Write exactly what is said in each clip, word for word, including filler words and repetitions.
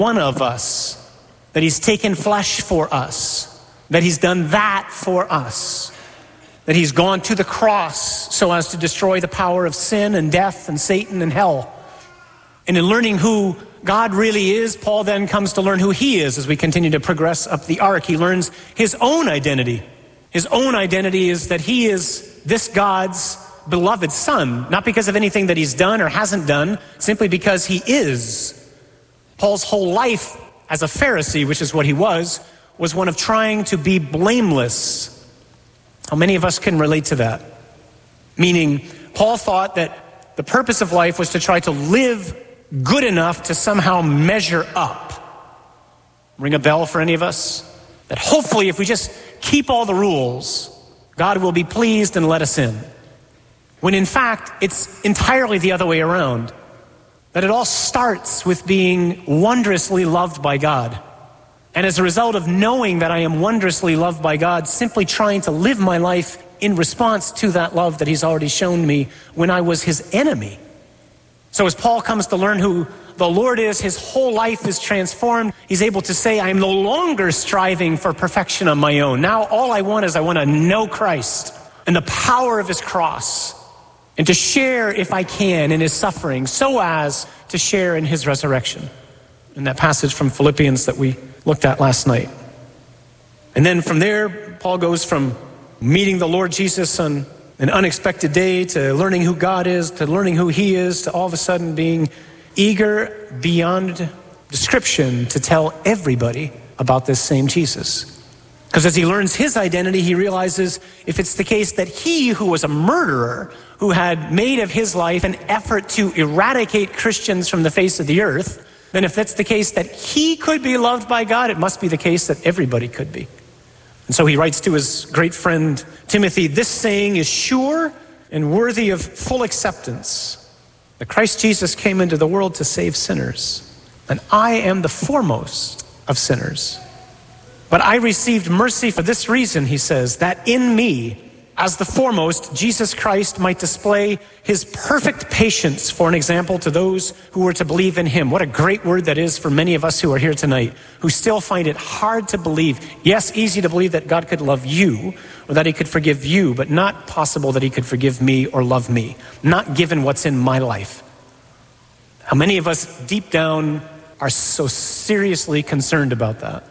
one of us, that he's taken flesh for us, that he's done that for us, that he's gone to the cross so as to destroy the power of sin and death and Satan and hell. And in learning who God really is, Paul then comes to learn who he is as we continue to progress up the arc. He learns his own identity. His own identity is that he is this God's beloved son, not because of anything that he's done or hasn't done, simply because he is. Paul's whole life as a Pharisee, which is what he was, was one of trying to be blameless. How many of us can relate to that? Meaning, Paul thought that the purpose of life was to try to live good enough to somehow measure up. Ring a bell for any of us? That hopefully if we just keep all the rules, God will be pleased and let us in. When in fact, it's entirely the other way around. That it all starts with being wondrously loved by God. And as a result of knowing that I am wondrously loved by God, simply trying to live my life in response to that love that he's already shown me when I was his enemy. So as Paul comes to learn who the Lord is, his whole life is transformed. He's able to say, I am no longer striving for perfection on my own. Now all I want is I want to know Christ and the power of his cross, and to share, if I can, in his suffering, so as to share in his resurrection. In that passage from Philippians that we looked at last night. And then from there, Paul goes from meeting the Lord Jesus on an unexpected day to learning who God is, to learning who he is, to all of a sudden being eager beyond description to tell everybody about this same Jesus. Because as he learns his identity, he realizes if it's the case that he who was a murderer, who had made of his life an effort to eradicate Christians from the face of the earth, then if that's the case that he could be loved by God, it must be the case that everybody could be. And so he writes to his great friend Timothy, this saying is sure and worthy of full acceptance, that Christ Jesus came into the world to save sinners, and I am the foremost of sinners. But I received mercy for this reason, he says, that in me, as the foremost, Jesus Christ might display his perfect patience for an example to those who were to believe in him. What a great word that is for many of us who are here tonight, who still find it hard to believe. Yes, easy to believe that God could love you or that he could forgive you, but not possible that he could forgive me or love me, not given what's in my life. How many of us deep down are so seriously concerned about that?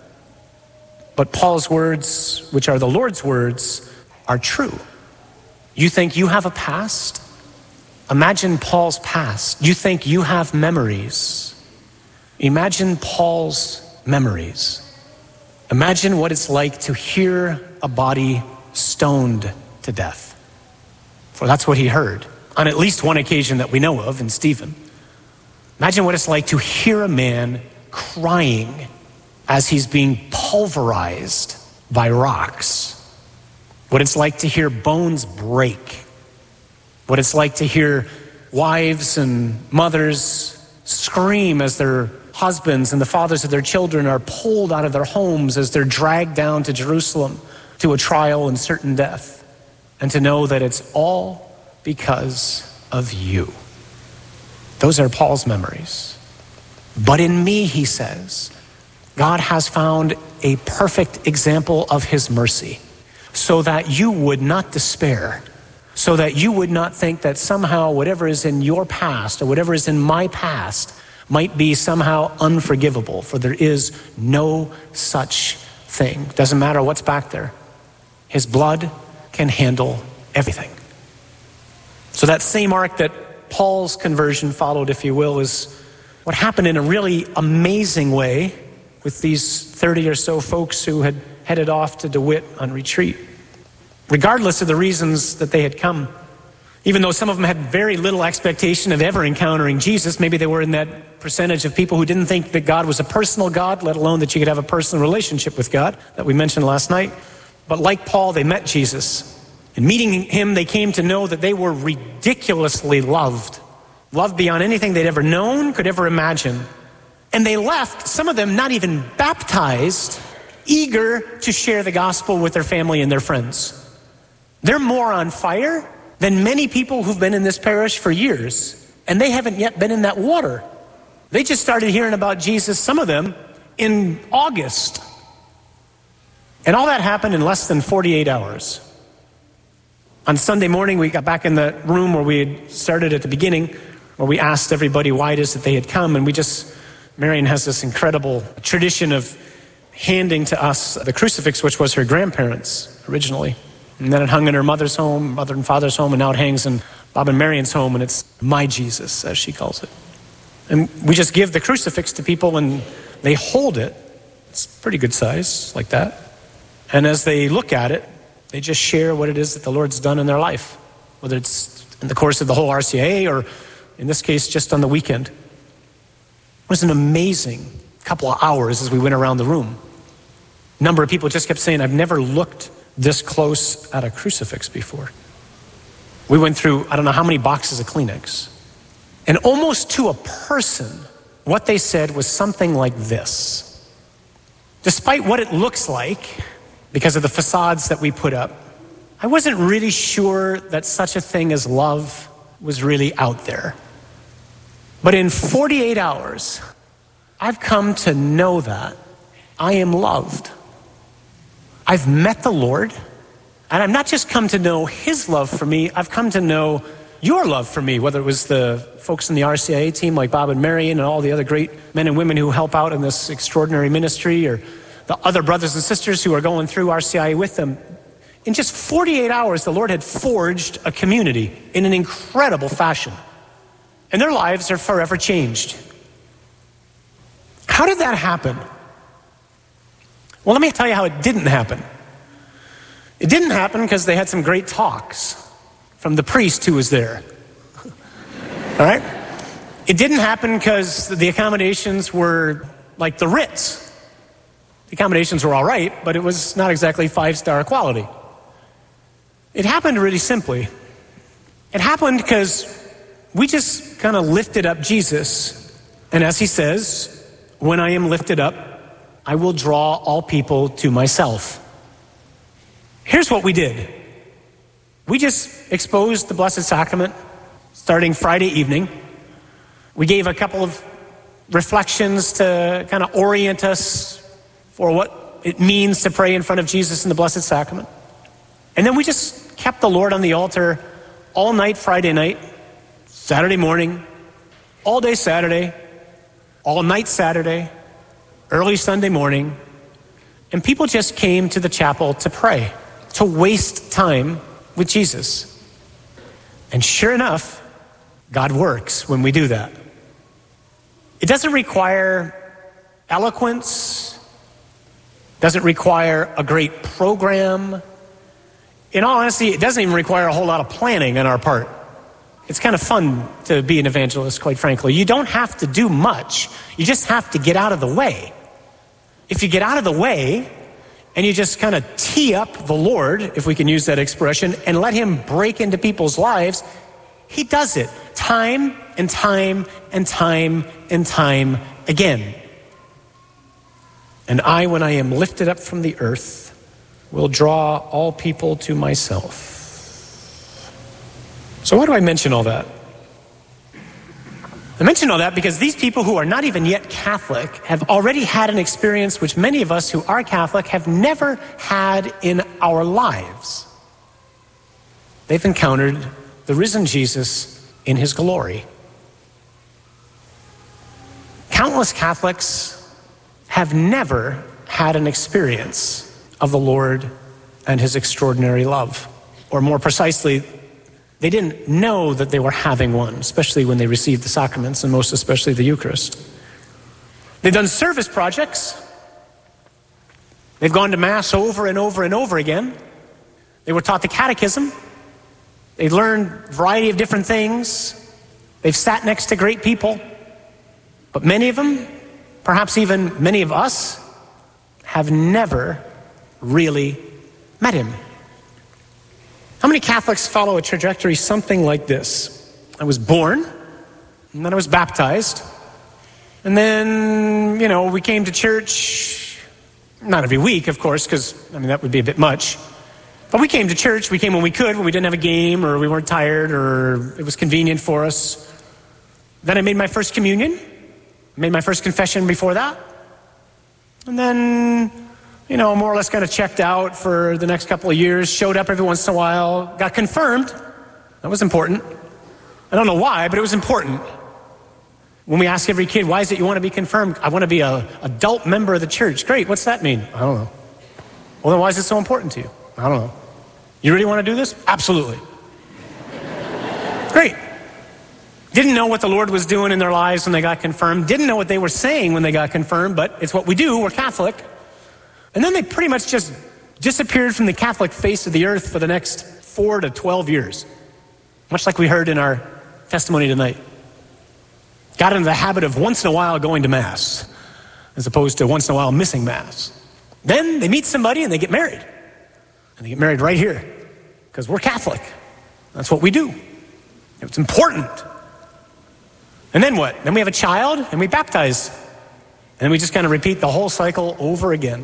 But Paul's words, which are the Lord's words, are true. You think you have a past? Imagine Paul's past. You think you have memories? Imagine Paul's memories. Imagine what it's like to hear a body stoned to death. For that's what he heard on at least one occasion that we know of in Stephen. Imagine what it's like to hear a man crying as he's being pulverized by rocks. What it's like to hear bones break. What it's like to hear wives and mothers scream as their husbands and the fathers of their children are pulled out of their homes as they're dragged down to Jerusalem to a trial and certain death. And to know that it's all because of you. Those are Paul's memories. But in me, he says, God has found a perfect example of his mercy, so that you would not despair, so that you would not think that somehow whatever is in your past or whatever is in my past might be somehow unforgivable, for there is no such thing. Doesn't matter what's back there. His blood can handle everything. So that same arc that Paul's conversion followed, if you will, is what happened in a really amazing way with these thirty or so folks who had headed off to DeWitt on retreat. Regardless of the reasons that they had come, even though some of them had very little expectation of ever encountering Jesus, maybe they were in that percentage of people who didn't think that God was a personal God, let alone that you could have a personal relationship with God that we mentioned last night. But like Paul, they met Jesus. And meeting him, they came to know that they were ridiculously loved. Loved beyond anything they'd ever known, could ever imagine. And they left, some of them not even baptized, eager to share the gospel with their family and their friends. They're more on fire than many people who've been in this parish for years, and they haven't yet been in that water. They just started hearing about Jesus, some of them, in August. And all that happened in less than forty-eight hours. On Sunday morning, we got back in the room where we had started at the beginning, where we asked everybody why it is that they had come. And we just, Marion has this incredible tradition of handing to us the crucifix, which was her grandparents' originally. And then it hung in her mother's home, mother and father's home, and now it hangs in Bob and Marion's home, and it's my Jesus, as she calls it. And we just give the crucifix to people, and they hold it. It's pretty good size, like that. And as they look at it, they just share what it is that the Lord's done in their life, whether it's in the course of the whole R C I A or, in this case, just on the weekend. It was an amazing couple of hours as we went around the room. A number of people just kept saying, I've never looked this close at a crucifix before. We went through, I don't know how many boxes of Kleenex. And almost to a person, what they said was something like this. Despite what it looks like, because of the facades that we put up, I wasn't really sure that such a thing as love was really out there. But in forty-eight hours, I've come to know that I am loved. I've met the Lord, and I've not just come to know his love for me, I've come to know your love for me, whether it was the folks in the R C I A team like Bob and Marion and all the other great men and women who help out in this extraordinary ministry, or the other brothers and sisters who are going through R C I A with them. In just forty-eight hours, the Lord had forged a community in an incredible fashion. And their lives are forever changed. How did that happen? Well, let me tell you how it didn't happen. It didn't happen because they had some great talks from the priest who was there. All right? It didn't happen because the accommodations were like the Ritz. The accommodations were all right, but it was not exactly five-star quality. It happened really simply. It happened because we just kind of lifted up Jesus. And as he says, when I am lifted up, I will draw all people to myself. Here's what we did. We just exposed the Blessed Sacrament starting Friday evening. We gave a couple of reflections to kind of orient us for what it means to pray in front of Jesus in the Blessed Sacrament. And then we just kept the Lord on the altar all night Friday night, Saturday morning, all day Saturday, all night Saturday, early Sunday morning. And people just came to the chapel to pray, to waste time with Jesus. And sure enough, God works when we do that. It doesn't require eloquence, doesn't require a great program. In all honesty, it doesn't even require a whole lot of planning on our part. It's kind of fun to be an evangelist, quite frankly. You don't have to do much. You just have to get out of the way. If you get out of the way and you just kind of tee up the Lord, if we can use that expression, and let him break into people's lives, he does it time and time and time and time again. And I, when I am lifted up from the earth, will draw all people to myself. So why do I mention all that? I mention all that because these people who are not even yet Catholic have already had an experience which many of us who are Catholic have never had in our lives. They've encountered the risen Jesus in his glory. Countless Catholics have never had an experience of the Lord and his extraordinary love. Or more precisely, they didn't know that they were having one, especially when they received the sacraments, and most especially the Eucharist. They've done service projects. They've gone to Mass over and over and over again. They were taught the catechism. They learned a variety of different things. They've sat next to great people. But many of them, perhaps even many of us, have never really met him. How many Catholics follow a trajectory something like this? I was born, and then I was baptized, and then, you know, we came to church, not every week, of course, because, I mean, that would be a bit much. But we came to church, we came when we could, when we didn't have a game, or we weren't tired, or it was convenient for us. Then I made my first communion, Made my first confession before that. And then, you know, more or less kind of checked out for the next couple of years, showed up every once in a while, got confirmed. That was important. I don't know why, but it was important. When we ask every kid, why is it you want to be confirmed? I want to be an adult member of the church. Great, what's that mean? I don't know. Well, then why is it so important to you? I don't know. You really want to do this? Absolutely. Great. Didn't know what the Lord was doing in their lives when they got confirmed. Didn't know what they were saying when they got confirmed, but it's what we do. We're Catholic. And then they pretty much just disappeared from the Catholic face of the earth for the next four to twelve years. Much like we heard in our testimony tonight. Got into the habit of once in a while going to Mass, as opposed to once in a while missing Mass. Then they meet somebody and they get married. And they get married right here, because we're Catholic. That's what we do. It's important. And then what? Then we have a child and we baptize. And then we just kind of repeat the whole cycle over again.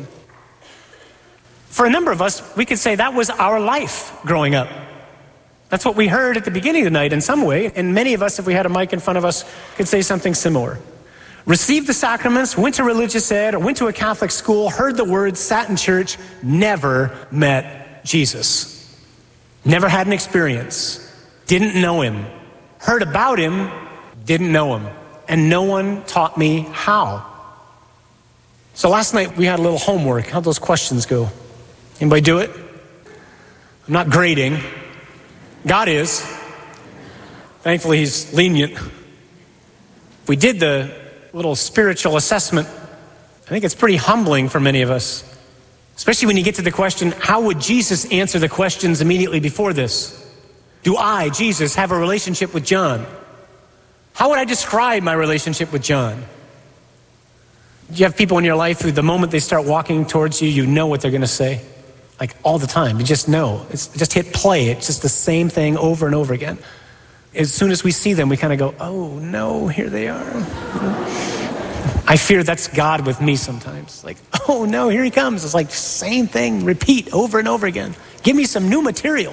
For a number of us, we could say that was our life growing up. That's what we heard at the beginning of the night in some way. And many of us, if we had a mic in front of us, could say something similar. Received the sacraments, went to religious ed, or went to a Catholic school, heard the words, sat in church, never met Jesus. Never had an experience. Didn't know him. Heard about him, didn't know him. And no one taught me how. So last night we had a little homework. How'd those questions go? Anybody do it? I'm not grading. God is. Thankfully, he's lenient. We did the little spiritual assessment. I think it's pretty humbling for many of us, especially when you get to the question, how would Jesus answer the questions immediately before this? Do I, Jesus, have a relationship with John? How would I describe my relationship with John? Do you have people in your life who the moment they start walking towards you, you know what they're going to say? Like all the time, you just know. It's just hit play. It's just the same thing over and over again. As soon as we see them, we kind of go, oh no, here they are. I fear that's God with me sometimes. Like, oh no, here he comes. It's like same thing, repeat over and over again. Give me some new material.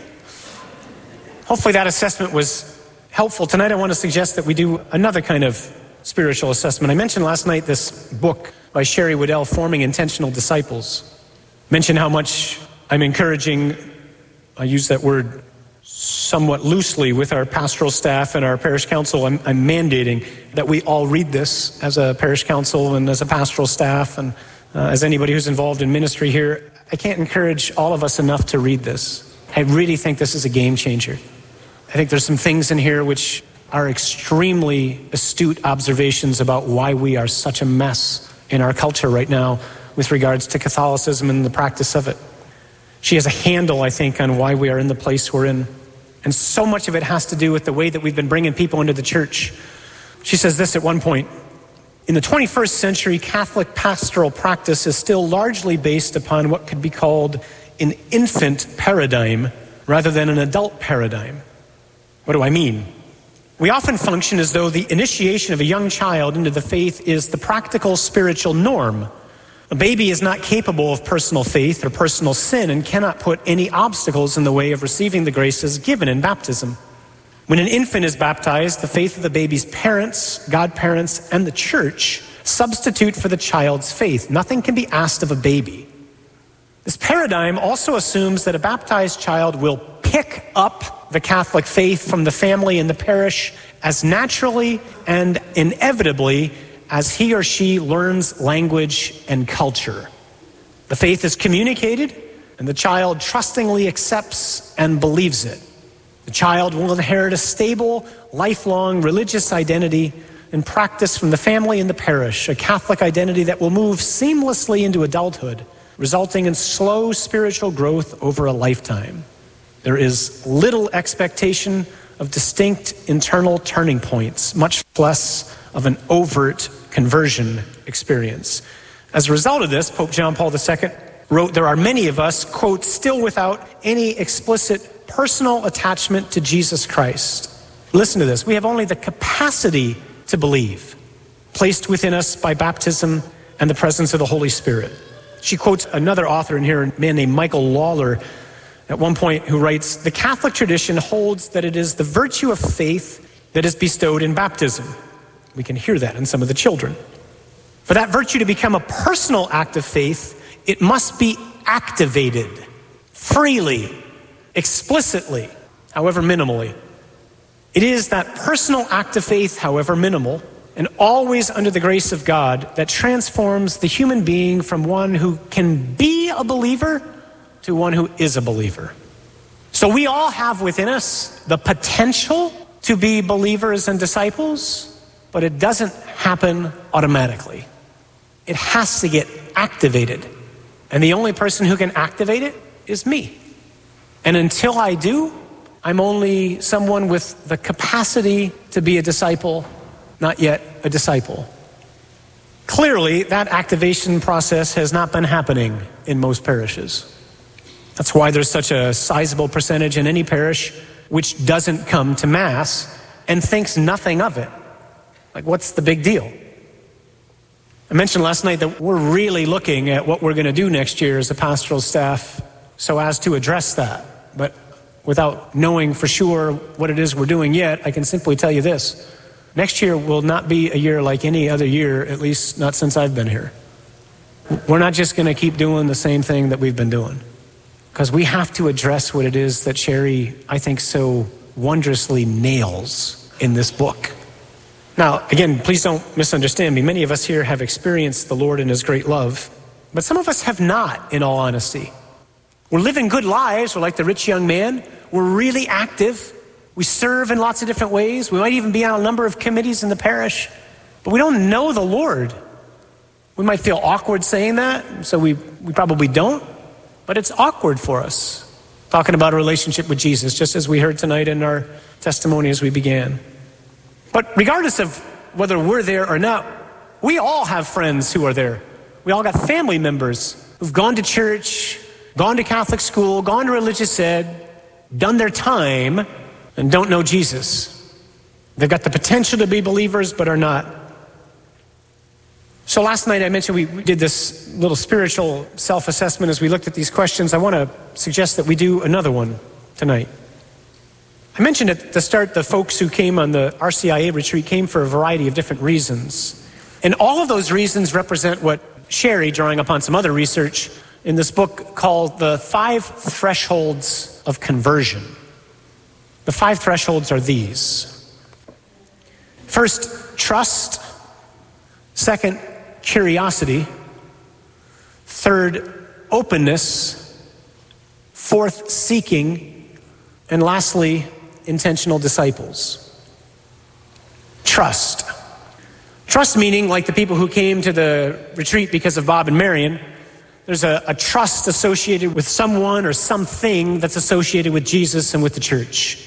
Hopefully that assessment was helpful. Tonight I want to suggest that we do another kind of spiritual assessment. I mentioned last night this book by Sherry Waddell, Forming Intentional Disciples. Mentioned how much I'm encouraging, I use that word somewhat loosely with our pastoral staff and our parish council. I'm, I'm mandating that we all read this as a parish council and as a pastoral staff and uh, as anybody who's involved in ministry here. I can't encourage all of us enough to read this. I really think this is a game changer. I think there's some things in here which are extremely astute observations about why we are such a mess in our culture right now with regards to Catholicism and the practice of it. She has a handle, I think, on why we are in the place we're in. And so much of it has to do with the way that we've been bringing people into the church. She says this at one point, in the twenty-first century, Catholic pastoral practice is still largely based upon what could be called an infant paradigm rather than an adult paradigm. What do I mean? We often function as though the initiation of a young child into the faith is the practical spiritual norm. A baby is not capable of personal faith or personal sin and cannot put any obstacles in the way of receiving the graces given in baptism. When an infant is baptized, the faith of the baby's parents, godparents, and the church substitute for the child's faith. Nothing can be asked of a baby. This paradigm also assumes that a baptized child will pick up the Catholic faith from the family and the parish as naturally and inevitably as he or she learns language and culture. The faith is communicated, and the child trustingly accepts and believes it. The child will inherit a stable, lifelong religious identity and practice from the family and the parish, a Catholic identity that will move seamlessly into adulthood, resulting in slow spiritual growth over a lifetime. There is little expectation of distinct internal turning points, much less of an overt conversion experience. As a result of this, Pope John Paul the Second wrote, there are many of us, quote, still without any explicit personal attachment to Jesus Christ. Listen to this. We have only the capacity to believe, placed within us by baptism and the presence of the Holy Spirit. She quotes another author in here, a man named Michael Lawler, at one point, who writes, the Catholic tradition holds that it is the virtue of faith that is bestowed in baptism. We can hear that in some of the children. For that virtue to become a personal act of faith, it must be activated freely, explicitly, however minimally. It is that personal act of faith, however minimal, and always under the grace of God, that transforms the human being from one who can be a believer to one who is a believer. So we all have within us the potential to be believers and disciples, but it doesn't happen automatically. It has to get activated. And the only person who can activate it is me. And until I do, I'm only someone with the capacity to be a disciple, not yet a disciple. Clearly, that activation process has not been happening in most parishes. That's why there's such a sizable percentage in any parish which doesn't come to Mass and thinks nothing of it. Like, what's the big deal? I mentioned last night that we're really looking at what we're going to do next year as a pastoral staff so as to address that. But without knowing for sure what it is we're doing yet, I can simply tell you this. Next year will not be a year like any other year, at least not since I've been here. We're not just going to keep doing the same thing that we've been doing, because we have to address what it is that Sherry, I think, so wondrously nails in this book. Now, again, please don't misunderstand me. Many of us here have experienced the Lord in His great love, but some of us have not, in all honesty. We're living good lives. We're like the rich young man. We're really active. We serve in lots of different ways. We might even be on a number of committees in the parish, but we don't know the Lord. We might feel awkward saying that, so we, we probably don't, but it's awkward for us talking about a relationship with Jesus, just as we heard tonight in our testimony as we began. But regardless of whether we're there or not, we all have friends who are there. We all got family members who've gone to church, gone to Catholic school, gone to religious ed, done their time, and don't know Jesus. They've got the potential to be believers, but are not. So last night I mentioned we did this little spiritual self-assessment as we looked at these questions. I want to suggest that we do another one tonight. I mentioned at the start the folks who came on the R C I A retreat came for a variety of different reasons. And all of those reasons represent what Sherry, drawing upon some other research in this book, called the five thresholds of conversion. The five thresholds are these. First, trust. Second, curiosity. Third, openness. Fourth, seeking. And lastly, intentional disciples. Trust. Trust meaning, like the people who came to the retreat because of Bob and Marion, there's a, a trust associated with someone or something that's associated with Jesus and with the church.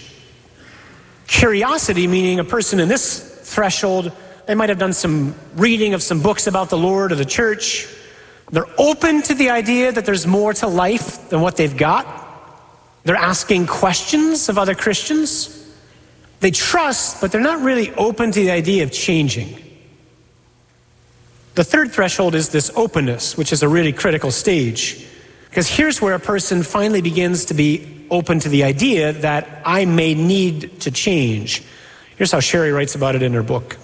Curiosity meaning a person in this threshold, they might have done some reading of some books about the Lord or the church. They're open to the idea that there's more to life than what they've got. They're asking questions of other Christians. They trust, but they're not really open to the idea of changing. The third threshold is this openness, which is a really critical stage. Because here's where a person finally begins to be open to the idea that I may need to change. Here's how Sherry writes about it in her book.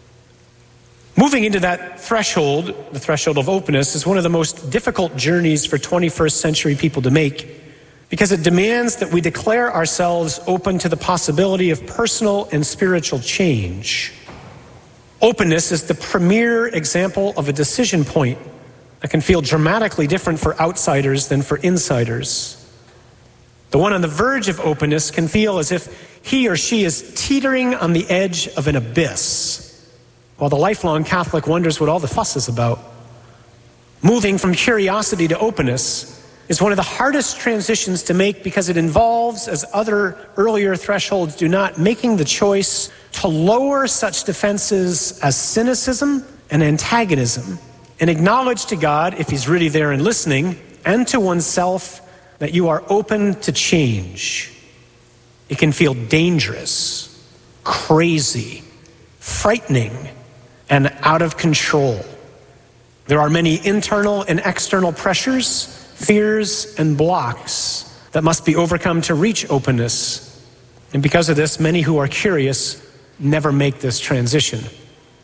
Moving into that threshold, the threshold of openness, is one of the most difficult journeys for twenty-first century people to make, because it demands that we declare ourselves open to the possibility of personal and spiritual change. Openness is the premier example of a decision point that can feel dramatically different for outsiders than for insiders. The one on the verge of openness can feel as if he or she is teetering on the edge of an abyss, while the lifelong Catholic wonders what all the fuss is about. Moving from curiosity to openness is one of the hardest transitions to make, because it involves, as other earlier thresholds do not, making the choice to lower such defenses as cynicism and antagonism and acknowledge to God, if He's really there and listening, and to oneself, that you are open to change. It can feel dangerous, crazy, frightening, and out of control. There are many internal and external pressures, fears, and blocks that must be overcome to reach openness. And because of this, many who are curious never make this transition.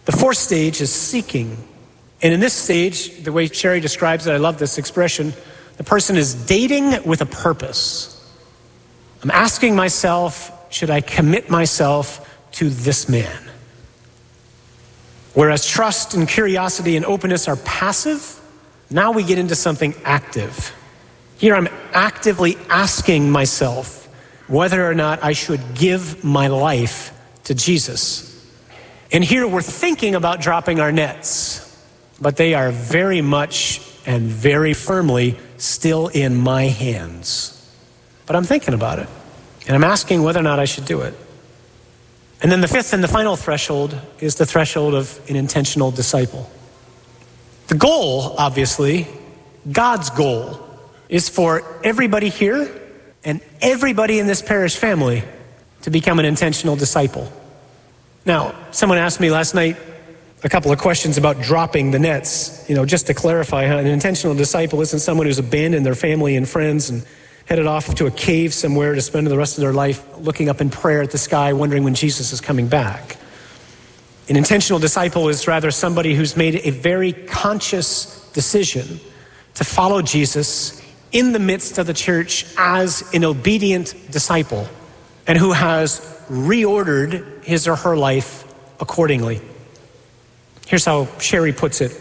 The fourth stage is seeking. And in this stage, the way Sherry describes it, I love this expression, the person is dating with a purpose. I'm asking myself, should I commit myself to this man? Whereas trust and curiosity and openness are passive, now we get into something active. Here I'm actively asking myself whether or not I should give my life to Jesus. And here we're thinking about dropping our nets, but they are very much and very firmly still in my hands. But I'm thinking about it, and I'm asking whether or not I should do it. And then the fifth and the final threshold is the threshold of an intentional disciple. The goal, obviously, God's goal, is for everybody here and everybody in this parish family to become an intentional disciple. Now, someone asked me last night a couple of questions about dropping the nets. You know, just to clarify, huh? An intentional disciple isn't someone who's abandoned their family and friends and headed off to a cave somewhere to spend the rest of their life looking up in prayer at the sky, wondering when Jesus is coming back. An intentional disciple is rather somebody who's made a very conscious decision to follow Jesus in the midst of the church as an obedient disciple, and who has reordered his or her life accordingly. Here's how Sherry puts it.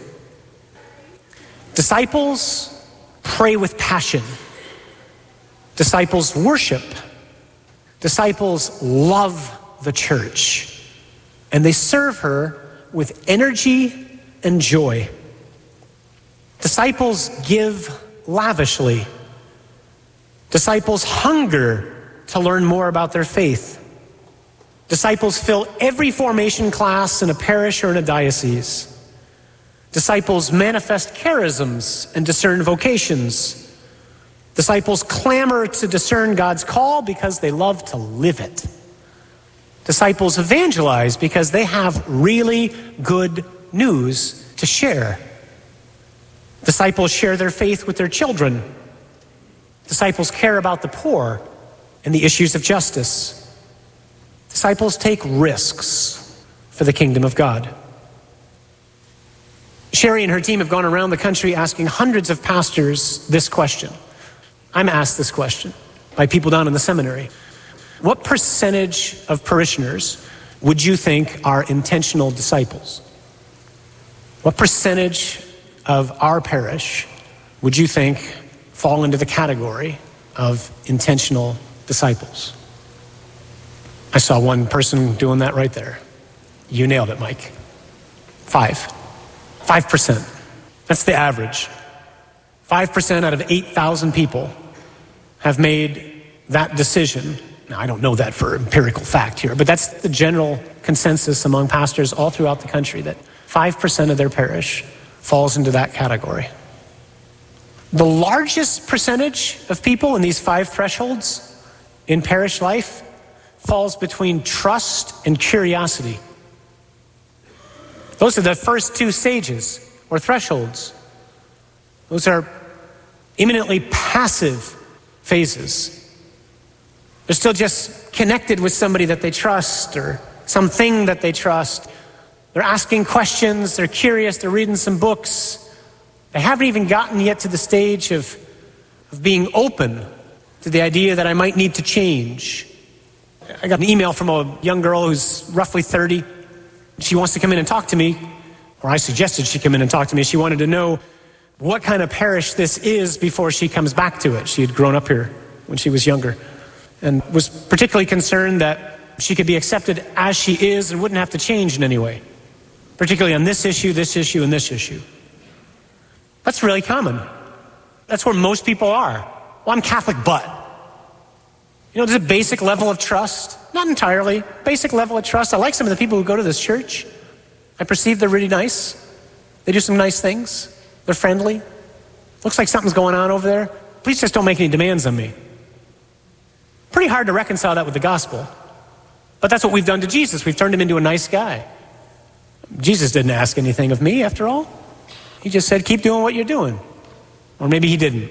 Disciples pray with passion. Disciples worship. Disciples love the church. And they serve her with energy and joy. Disciples give lavishly. Disciples hunger to learn more about their faith. Disciples fill every formation class in a parish or in a diocese. Disciples manifest charisms and discern vocations. Disciples clamor to discern God's call because they love to live it. Disciples evangelize because they have really good news to share. Disciples share their faith with their children. Disciples care about the poor and the issues of justice. Disciples take risks for the kingdom of God. Sherry and her team have gone around the country asking hundreds of pastors this question. I'm asked this question by people down in the seminary. What percentage of parishioners would you think are intentional disciples? What percentage of our parish would you think fall into the category of intentional disciples? I saw one person doing that right there. You nailed it, Mike. Five. Five percent. That's the average. Five percent out of eight thousand people have made that decision. Now, I don't know that for empirical fact here, but that's the general consensus among pastors all throughout the country, that five percent of their parish falls into that category. The largest percentage of people in these five thresholds in parish life falls between trust and curiosity. Those are the first two stages or thresholds. Those are eminently passive phases. They're still just connected with somebody that they trust or something that they trust. They're asking questions, they're curious, they're reading some books. They haven't even gotten yet to the stage of, of being open to the idea that I might need to change. I got an email from a young girl who's roughly thirty. She wants to come in and talk to me, or I suggested she come in and talk to me. She wanted to know what kind of parish this is before she comes back to it. She had grown up here when she was younger and was particularly concerned that she could be accepted as she is and wouldn't have to change in any way, particularly on this issue, this issue, and this issue. That's really common. That's where most people are. Well, I'm Catholic, but. You know, there's a basic level of trust. Not entirely. Basic level of trust. I like some of the people who go to this church. I perceive they're really nice. They do some nice things. They're friendly. Looks like something's going on over there. Please just don't make any demands on me. Pretty hard to reconcile that with the gospel. But that's what we've done to Jesus. We've turned him into a nice guy. Jesus didn't ask anything of me, after all. He just said, keep doing what you're doing. Or maybe he didn't.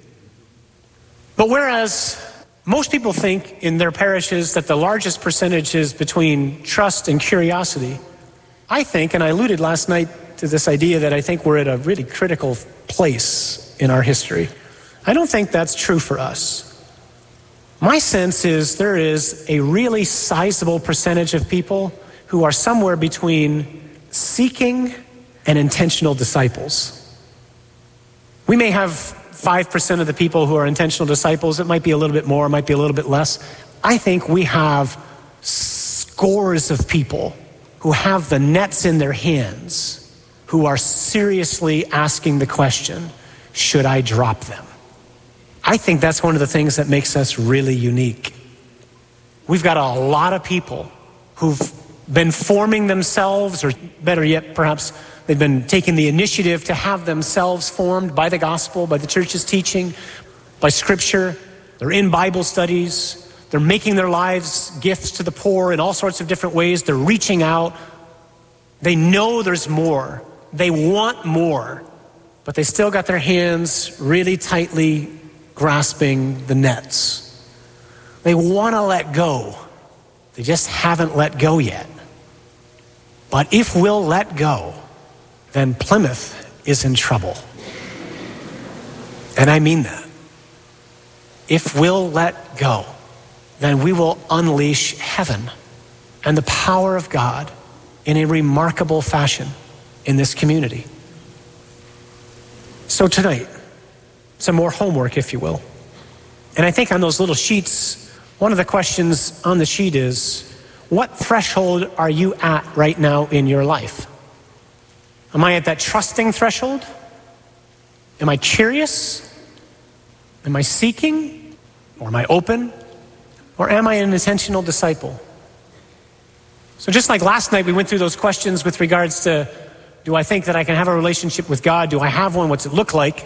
But whereas most people think in their parishes that the largest percentage is between trust and curiosity, I think, and I alluded last night to this idea that I think we're at a really critical place in our history. I don't think that's true for us. My sense is there is a really sizable percentage of people who are somewhere between seeking and intentional disciples. We may have five percent of the people who are intentional disciples. It might be a little bit more, it might be a little bit less. I think we have scores of people who have the nets in their hands who are seriously asking the question, should I drop them? I think that's one of the things that makes us really unique. We've got a lot of people who've been forming themselves, or better yet, perhaps they've been taking the initiative to have themselves formed by the gospel, by the church's teaching, by scripture. They're in Bible studies. They're making their lives gifts to the poor in all sorts of different ways. They're reaching out. They know there's more. They want more, but they still got their hands really tightly grasping the nets. They want to let go. They just haven't let go yet. But if we'll let go, then Plymouth is in trouble. And I mean that. If we'll let go, then we will unleash heaven and the power of God in a remarkable fashion in this community. So tonight, some more homework, if you will. And I think on those little sheets, one of the questions on the sheet is, what threshold are you at right now in your life? Am I at that trusting threshold? Am I curious? Am I seeking? Or am I open? Or am I an intentional disciple? So just like last night, we went through those questions with regards to, do I think that I can have a relationship with God? Do I have one? What's it look like?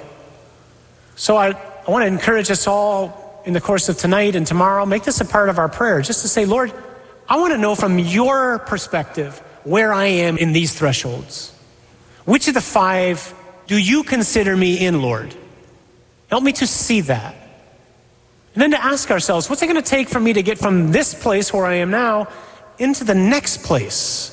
So I, I want to encourage us all in the course of tonight and tomorrow, make this a part of our prayer, just to say, Lord, I want to know from your perspective where I am in these thresholds. Which of the five do you consider me in, Lord? Help me to see that. And then to ask ourselves, what's it going to take for me to get from this place where I am now into the next place?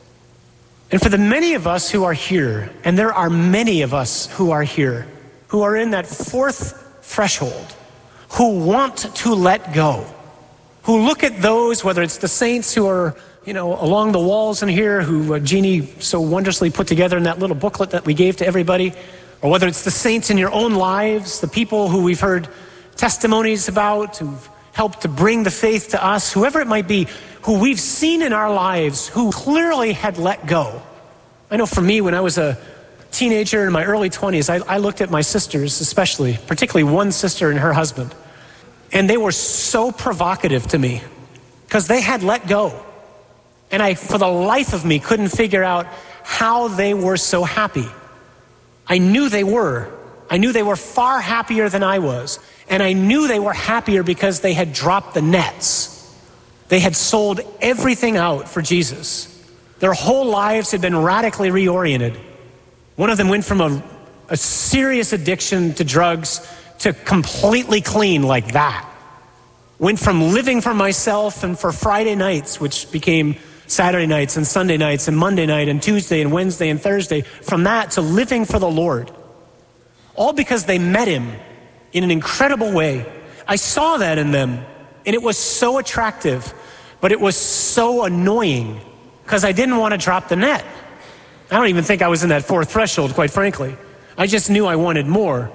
And for the many of us who are here, and there are many of us who are here, who are in that fourth threshold, who want to let go, who look at those, whether it's the saints who are, you know, along the walls in here, who uh, Jeannie so wonderfully put together in that little booklet that we gave to everybody, or whether it's the saints in your own lives, the people who we've heard testimonies about, who've helped to bring the faith to us, whoever it might be, who we've seen in our lives, who clearly had let go. I know for me, when I was a teenager in my early twenties, I, I looked at my sisters especially, particularly one sister and her husband, and they were so provocative to me because they had let go. And I, for the life of me, couldn't figure out how they were so happy. I knew they were. I knew they were far happier than I was. And I knew they were happier because they had dropped the nets. They had sold everything out for Jesus. Their whole lives had been radically reoriented. One of them went from a, a serious addiction to drugs to completely clean like that. Went from living for myself and for Friday nights, which became Saturday nights and Sunday nights and Monday night and Tuesday and Wednesday and Thursday, from that to living for the Lord. All because they met him in an incredible way. I saw that in them, and it was so attractive, but it was so annoying because I didn't want to drop the net. I don't even think I was in that fourth threshold, quite frankly. I just knew I wanted more.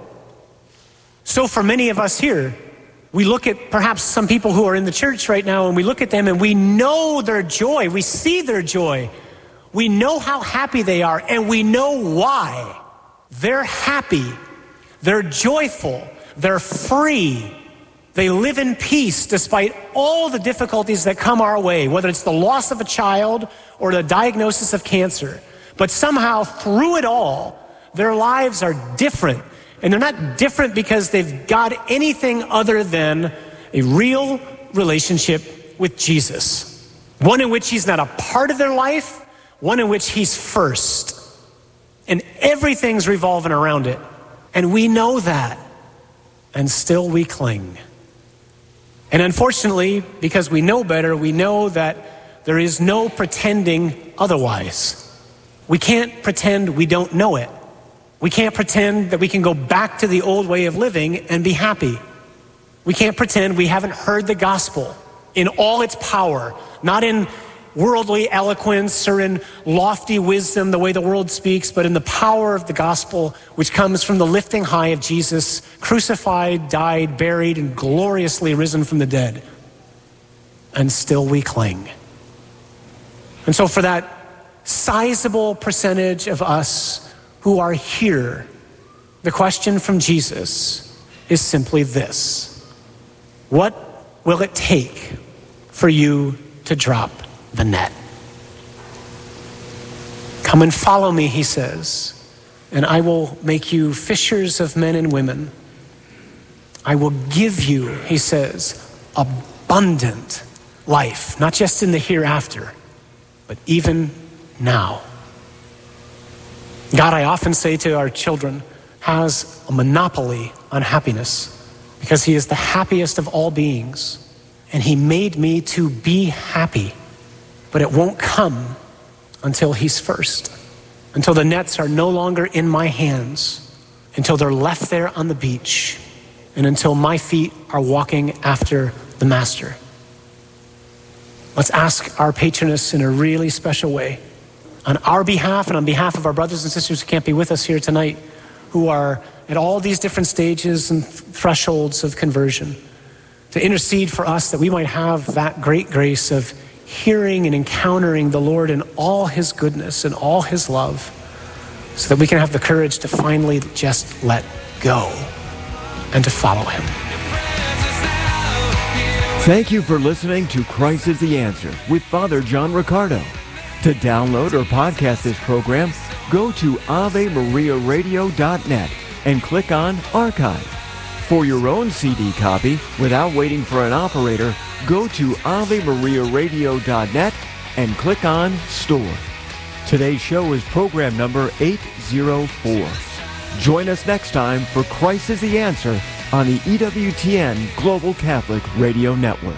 So for many of us here, we look at perhaps some people who are in the church right now, and we look at them and we know their joy. We see their joy. We know how happy they are, and we know why. They're happy. They're joyful. They're free. They live in peace despite all the difficulties that come our way, whether it's the loss of a child or the diagnosis of cancer. But somehow through it all, their lives are different. And they're not different because they've got anything other than a real relationship with Jesus. One in which he's not a part of their life, one in which he's first. And everything's revolving around it. And we know that. And still we cling. And unfortunately, because we know better, we know that there is no pretending otherwise. We can't pretend we don't know it. We can't pretend that we can go back to the old way of living and be happy. We can't pretend we haven't heard the gospel in all its power, not in worldly eloquence or in lofty wisdom, the way the world speaks, but in the power of the gospel, which comes from the lifting high of Jesus, crucified, died, buried, and gloriously risen from the dead. And still we cling. And so for that sizable percentage of us who are here, the question from Jesus is simply this: what will it take for you to drop the net? Come and follow me, he says, and I will make you fishers of men and women. I will give you, he says, abundant life, not just in the hereafter, but even now. God, I often say to our children, has a monopoly on happiness because he is the happiest of all beings, and he made me to be happy. But it won't come until he's first, until the nets are no longer in my hands, until they're left there on the beach, and until my feet are walking after the master. Let's ask our patroness in a really special way, on our behalf and on behalf of our brothers and sisters who can't be with us here tonight, who are at all these different stages and thresholds of conversion, to intercede for us that we might have that great grace of hearing and encountering the Lord in all his goodness and all his love, so that we can have the courage to finally just let go and to follow him. Thank you for listening to Christ is the Answer with Father John Riccardo. To download or podcast this program, go to ave maria radio dot net and click on Archive. For your own C D copy, without waiting for an operator, go to ave maria radio dot net and click on Store. Today's show is program number eight oh four. Join us next time for Christ is the Answer on the E W T N Global Catholic Radio Network.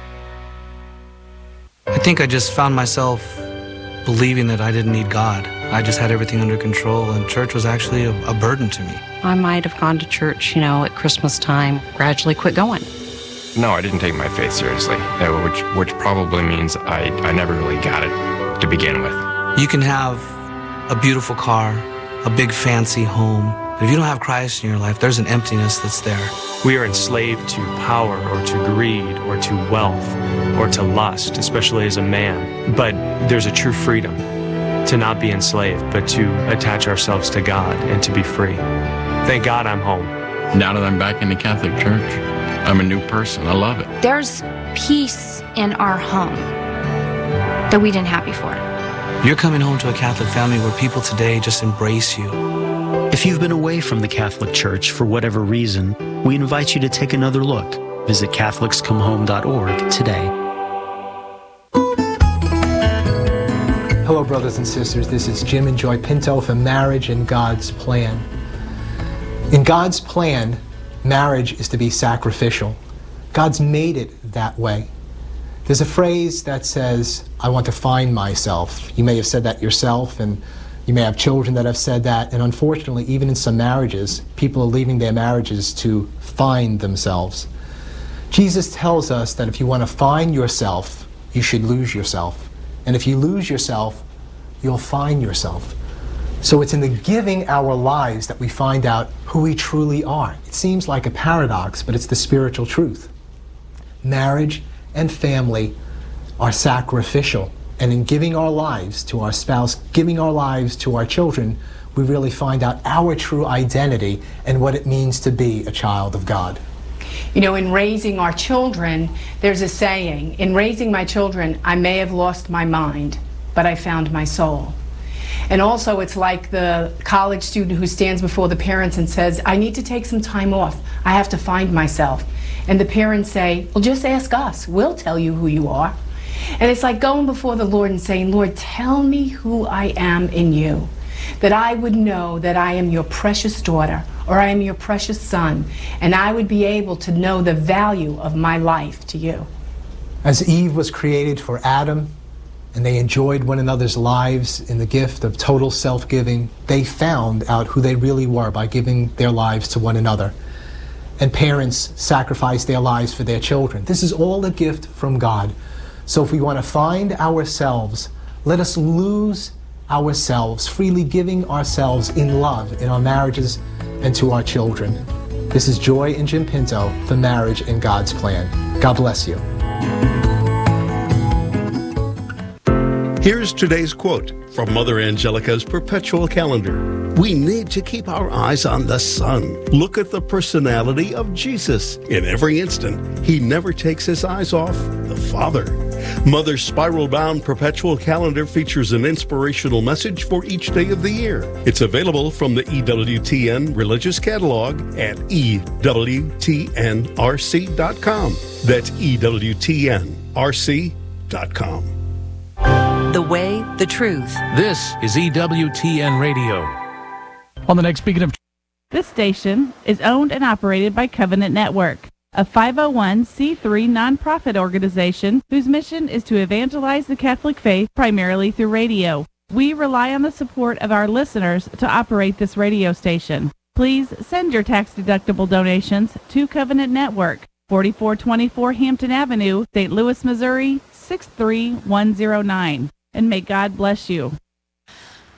I think I just found myself believing that I didn't need God. I just had everything under control, and church was actually a, a burden to me. I might have gone to church, you know, at Christmas time, gradually quit going. No, I didn't take my faith seriously, uh, which which probably means I, I never really got it to begin with. You can have a beautiful car, a big fancy home, but if you don't have Christ in your life, there's an emptiness that's there. We are enslaved to power or to greed or to wealth or to lust, especially as a man. But there's a true freedom to not be enslaved, but to attach ourselves to God and to be free. Thank God I'm home. Now that I'm back in the Catholic Church, I'm a new person. I love it. There's peace in our home that we didn't have before. You're coming home to a Catholic family where people today just embrace you. If you've been away from the Catholic Church for whatever reason, we invite you to take another look. Visit catholics come home dot org today. Hello, brothers and sisters. This is Jim and Joy Pinto for Marriage in God's Plan. In God's plan, marriage is to be sacrificial. God's made it that way. There's a phrase that says, I want to find myself. You may have said that yourself, and you may have children that have said that, and unfortunately, even in some marriages, people are leaving their marriages to find themselves. Jesus tells us that if you want to find yourself, you should lose yourself. And if you lose yourself, you'll find yourself. So it's in the giving our lives that we find out who we truly are. It seems like a paradox, but it's the spiritual truth. Marriage and family are sacrificial. And in giving our lives to our spouse, giving our lives to our children, we really find out our true identity and what it means to be a child of God. You know, in raising our children, there's a saying, in raising my children, I may have lost my mind, but I found my soul. And also, it's like the college student who stands before the parents and says, I need to take some time off. I have to find myself. And the parents say, well, just ask us. We'll tell you who you are. And it's like going before the Lord and saying, Lord, tell me who I am in you, that I would know that I am your precious daughter or I am your precious son, and I would be able to know the value of my life to you. As Eve was created for Adam, and they enjoyed one another's lives in the gift of total self-giving, they found out who they really were by giving their lives to one another. And parents sacrificed their lives for their children. This is all a gift from God. So if we want to find ourselves, let us lose ourselves, freely giving ourselves in love in our marriages and to our children. This is Joy and Jim Pinto for Marriage in God's Plan. God bless you. Here's today's quote from Mother Angelica's Perpetual Calendar. We need to keep our eyes on the Son. Look at the personality of Jesus. In every instant, he never takes his eyes off the Father. Mother's spiral-bound Perpetual Calendar features an inspirational message for each day of the year. It's available from the E W T N Religious Catalog at E W T N R C dot com. That's E W T N R C dot com. The way, the truth. This is E W T N Radio. On the next Speaking of... This station is owned and operated by Covenant Network, a five oh one c three nonprofit organization whose mission is to evangelize the Catholic faith primarily through radio. We rely on the support of our listeners to operate this radio station. Please send your tax-deductible donations to Covenant Network, forty-four twenty-four Hampton Avenue, Saint Louis, Missouri, six three one zero nine. And may God bless you.